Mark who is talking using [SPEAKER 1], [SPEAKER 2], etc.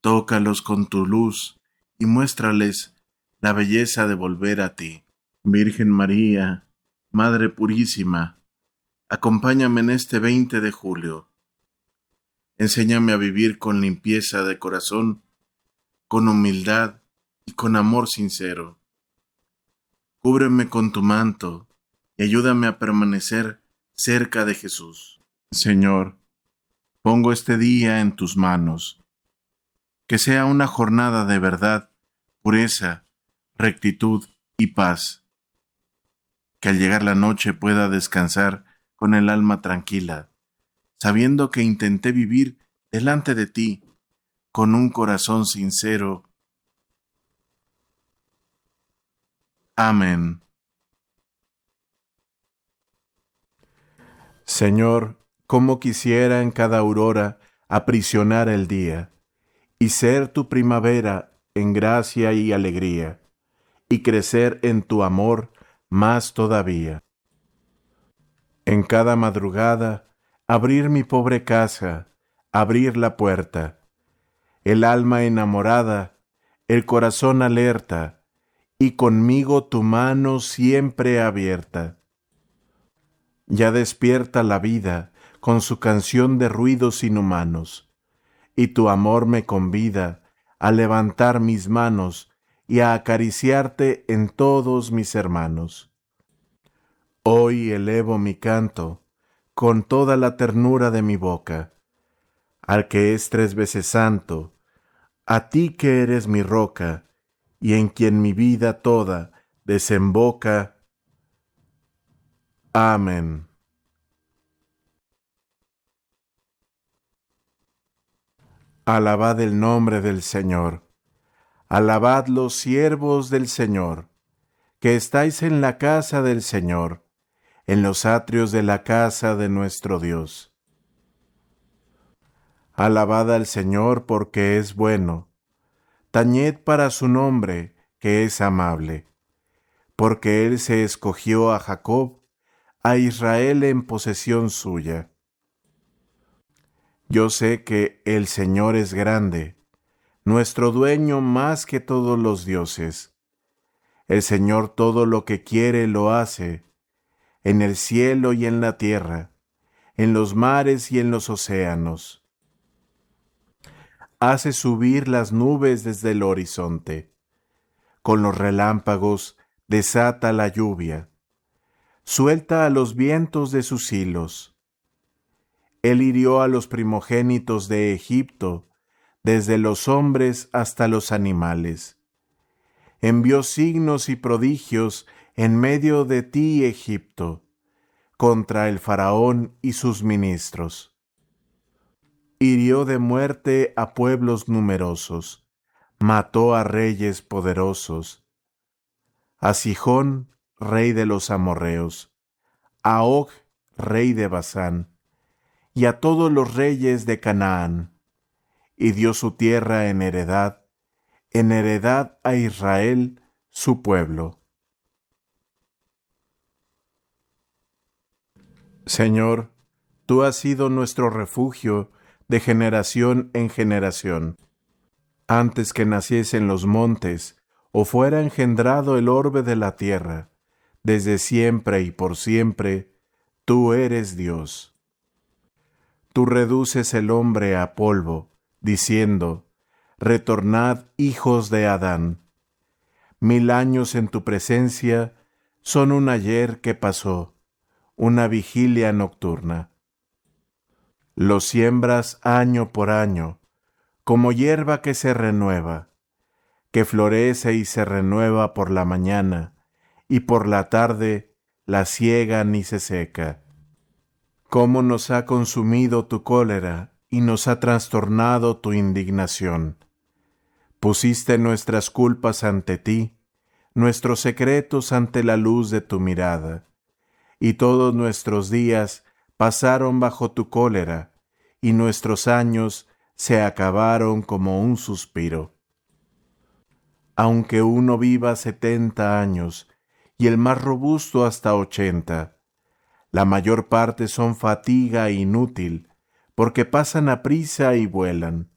[SPEAKER 1] Tócalos con tu luz y muéstrales la belleza de volver a ti. Virgen María, Madre Purísima, acompáñame en este 20 de julio. Enséñame a vivir con limpieza de corazón, con humildad y con amor sincero. Cúbreme con tu manto y ayúdame a permanecer cerca de Jesús. Señor, pongo este día en tus manos. Que sea una jornada de verdad, pureza, rectitud y paz. Que al llegar la noche pueda descansar con el alma tranquila, sabiendo que intenté vivir delante de ti con un corazón sincero. Amén.
[SPEAKER 2] Señor, cómo quisiera en cada aurora aprisionar el día, y ser tu primavera en gracia y alegría, y crecer en tu amor más todavía. En cada madrugada, abrir mi pobre casa, abrir la puerta, el alma enamorada, el corazón alerta, y conmigo tu mano siempre abierta. Ya despierta la vida con su canción de ruidos inhumanos, y tu amor me convida a levantar mis manos y a acariciarte en todos mis hermanos. Hoy elevo mi canto con toda la ternura de mi boca, al que es 3 veces santo, a ti que eres mi roca, y en quien mi vida toda desemboca. Amén. Alabad el nombre del Señor. Alabad los siervos del Señor, que estáis en la casa del Señor, en los atrios de la casa de nuestro Dios. Alabad al Señor porque es bueno. Tañed para su nombre, que es amable. Porque Él se escogió a Jacob, a Israel en posesión suya. Yo sé que el Señor es grande, nuestro dueño más que todos los dioses. El Señor todo lo que quiere lo hace, en el cielo y en la tierra, en los mares y en los océanos. Hace subir las nubes desde el horizonte. Con los relámpagos desata la lluvia. Suelta a los vientos de sus hilos. Él hirió a los primogénitos de Egipto, desde los hombres hasta los animales. Envió signos y prodigios en medio de ti, Egipto, contra el faraón y sus ministros. Hirió de muerte a pueblos numerosos, mató a reyes poderosos, a Sihón, rey de los amorreos, a Og, rey de Basán, y a todos los reyes de Canaán, y dio su tierra en heredad a Israel, su pueblo. Señor, tú has sido nuestro refugio de generación en generación. Antes que naciesen los montes, o fuera engendrado el orbe de la tierra, desde siempre y por siempre, tú eres Dios. Tú reduces el hombre a polvo, diciendo, retornad, hijos de Adán. 1000 años en tu presencia son un ayer que pasó, una vigilia nocturna. Los siembras año por año, como hierba que se renueva, que florece y se renueva por la mañana, y por la tarde la siega ni se seca. Cómo nos ha consumido tu cólera y nos ha trastornado tu indignación. Pusiste nuestras culpas ante ti, nuestros secretos ante la luz de tu mirada, y todos nuestros días pasaron bajo tu cólera, y nuestros años se acabaron como un suspiro. Aunque uno viva 70 años, y el más robusto hasta 80, la mayor parte son fatiga inútil, porque pasan aprisa y vuelan.